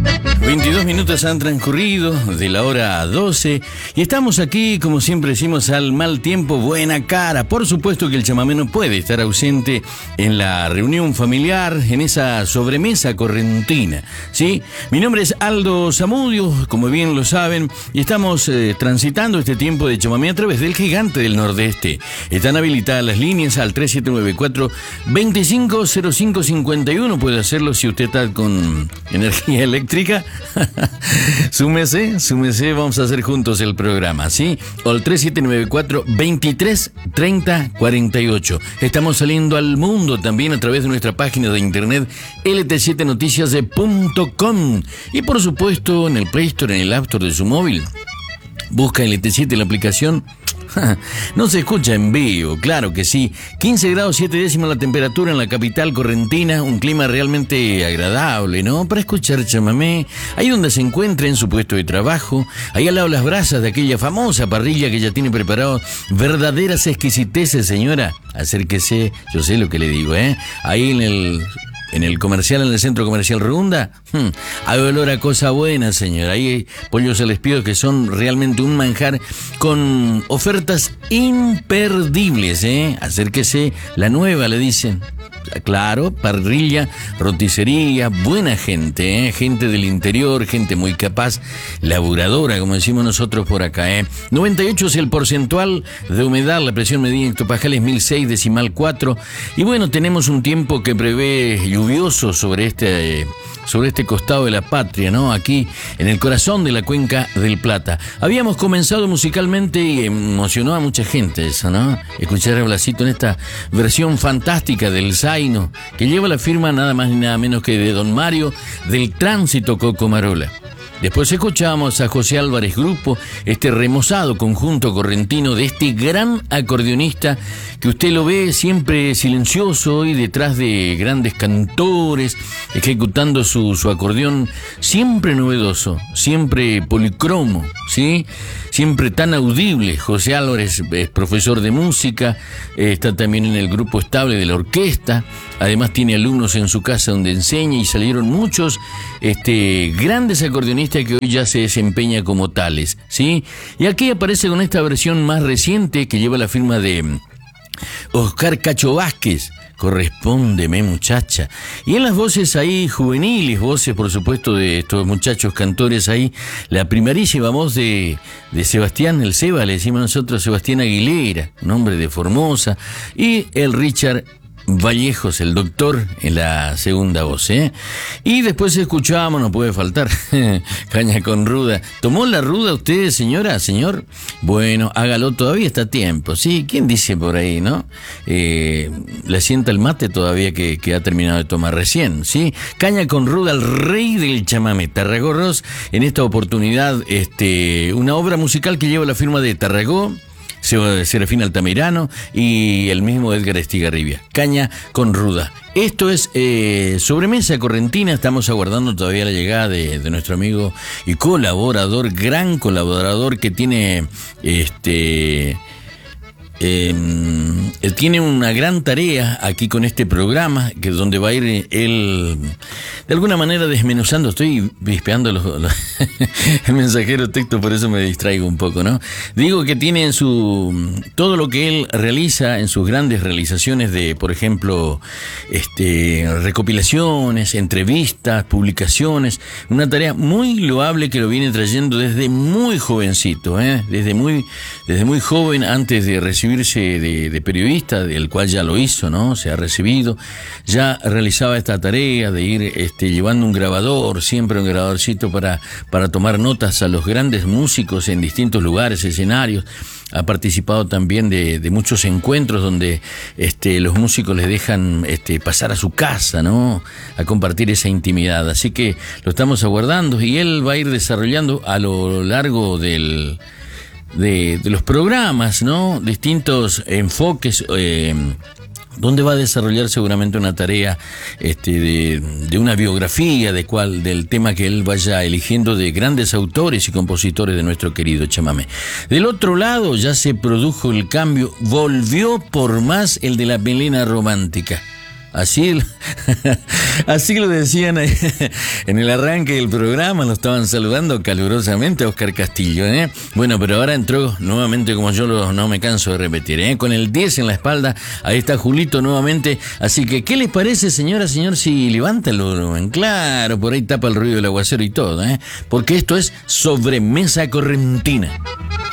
22 minutos han transcurrido de la hora 12 y estamos aquí, como siempre decimos, al mal tiempo, buena cara. Por supuesto que el chamamé no puede estar ausente en la reunión familiar, en esa sobremesa correntina, ¿sí? Mi nombre es Aldo Zamudio, como bien lo saben, y estamos transitando este tiempo de chamamé a través del gigante del Nordeste. Están habilitadas las líneas al 3794-250551. Puede hacerlo si usted está con energía eléctrica. Súmese, vamos a hacer juntos el programa, ¿sí? O al 3794-233048. Estamos saliendo al mundo también a través de nuestra página de internet lt7noticias.com y por supuesto en el Play Store, en el App Store de su móvil. Busca LT7 la aplicación. No se escucha en vivo, claro que sí. 15 grados 7 décimas la temperatura en la capital correntina, un clima realmente agradable, ¿no? Para escuchar chamamé, ahí donde se encuentre en su puesto de trabajo, ahí al lado las brasas de aquella famosa parrilla que ya tiene preparado verdaderas exquisiteces, señora. Acérquese, yo sé lo que le digo, ahí en el comercial, en el centro comercial Runda, hay olor a cosa buena, señor. Ahí hay pollos al espiedo que son realmente un manjar con ofertas imperdibles, Acérquese, la nueva, le dicen. Claro, parrilla, roticería, buena gente, gente del interior, gente muy capaz, laburadora, como decimos nosotros por acá, 98 es el porcentual de humedad, la presión medida en hectopascales 1006,4. Y bueno, tenemos un tiempo que prevé lluvioso sobre este costado de la patria, ¿no? Aquí, en el corazón de la Cuenca del Plata. Habíamos comenzado musicalmente y emocionó a mucha gente eso, ¿no? Escuchar a Blasito en esta versión fantástica del Zaino, que lleva la firma nada más ni nada menos que de Don Mario del Tránsito Cocomarola. Después escuchamos a José Álvarez Grupo, este remozado conjunto correntino de este gran acordeonista que usted lo ve siempre silencioso y detrás de grandes cantores, ejecutando su acordeón siempre novedoso, siempre policromo, ¿sí? Siempre tan audible. José Álvarez es profesor de música, está también en el grupo estable de la orquesta, además tiene alumnos en su casa donde enseña y salieron muchos grandes acordeonistas que hoy ya se desempeña como tales, ¿sí? Y aquí aparece con esta versión más reciente que lleva la firma de Oscar Cacho Vázquez, Correspóndeme muchacha. Y en las voces ahí juveniles, voces por supuesto de estos muchachos cantores ahí, la primerísima voz de Sebastián, el Seba, le decimos nosotros, Sebastián Aguilera, un hombre de Formosa, y el Richard Vallejos, el doctor, en la segunda voz, Y después escuchábamos, no puede faltar, Caña con Ruda. ¿Tomó la ruda usted, señora, señor? Bueno, hágalo, todavía está a tiempo, ¿sí? ¿Quién dice por ahí, no? Le sienta el mate todavía que ha terminado de tomar recién, ¿sí? Caña con Ruda, el rey del chamamé, Tarragó Ross, en esta oportunidad, una obra musical que lleva la firma de Tarragó, Serafín Altamirano y el mismo Edgar Estigarribia. Caña con Ruda. Esto es sobremesa correntina. Estamos aguardando todavía la llegada de nuestro amigo y colaborador, gran colaborador que tiene él tiene una gran tarea aquí con este programa, que es donde va a ir él de alguna manera desmenuzando. Estoy vispeando el mensajero texto, por eso me distraigo un poco, ¿no? Digo que tiene en todo lo que él realiza en sus grandes realizaciones de, por ejemplo, recopilaciones, entrevistas, publicaciones, una tarea muy loable que lo viene trayendo desde muy jovencito, desde muy joven, antes de recibirse de periodista, del cual ya lo hizo, ¿no? Se ha recibido, ya realizaba esta tarea de ir llevando un grabador, siempre un grabadorcito para tomar notas a los grandes músicos en distintos lugares, escenarios. Ha participado también de muchos encuentros donde los músicos les dejan pasar a su casa, ¿no? A compartir esa intimidad. Así que lo estamos aguardando y él va a ir desarrollando a lo largo de los programas, ¿no? Distintos enfoques, donde va a desarrollar seguramente una tarea de una biografía del tema que él vaya eligiendo de grandes autores y compositores de nuestro querido chamamé. Del otro lado ya se produjo el cambio, volvió por más el de la melena romántica. Así, así lo decían en el arranque del programa, lo estaban saludando calurosamente a Oscar Castillo, ¿eh? Bueno, pero ahora entró nuevamente, como yo no me canso de repetir, ¿eh? Con el 10 en la espalda, ahí está Julito nuevamente. Así que, ¿qué les parece, señora, señor, si levanta el volumen? Claro, por ahí tapa el ruido del aguacero y todo, ¿eh? Porque esto es Sobremesa Correntina.